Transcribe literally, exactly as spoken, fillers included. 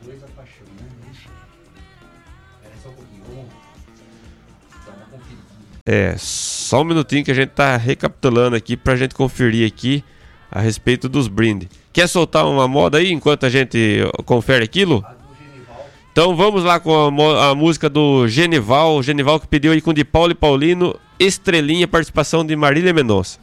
Dois apaixonantes. Espera só um pouquinho, vamos dar uma conferida. É, só um minutinho que a gente tá recapitulando aqui pra gente conferir aqui a respeito dos brindes. Quer soltar uma moda aí enquanto a gente confere aquilo? Então vamos lá com a, mo- a música do Genival. Genival que pediu aí com de Paulo e Paulino, Estrelinha, participação de Marília Mendonça.